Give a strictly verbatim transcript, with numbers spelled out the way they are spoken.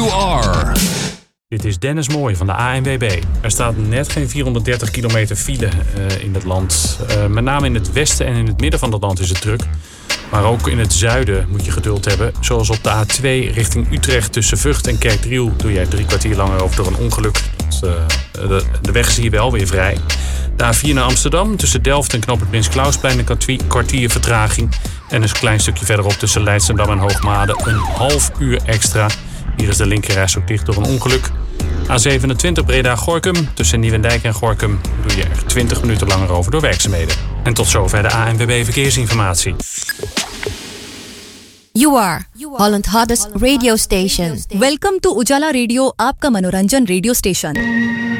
You are. Dit is Dennis Mooij van de A N W B. Er staat net geen vierhonderddertig kilometer file uh, in het land. Uh, met name in het westen en in het midden van het land is het druk. Maar ook in het zuiden moet je geduld hebben. Zoals op de A twee richting Utrecht tussen Vught en Kerkdriel doe jij drie kwartier langer over door een ongeluk. Uh, de, de weg is hier wel weer vrij. De A vier naar Amsterdam tussen Delft en knooppunt Prins Clausplein een kwartier vertraging. En een klein stukje verderop tussen Leidschendam en Hoogmade een half uur extra. Hier is de linkerreis ook dicht door een ongeluk. A zevenentwintig Breda-Gorinchem tussen Nieuwendijk en Gorinchem doe je er twintig minuten langer over door werkzaamheden. En tot zover de A N W B Verkeersinformatie. You are Holland hottest radio station. Welcome to Ujala Radio, आपका मनोरंजन radio station.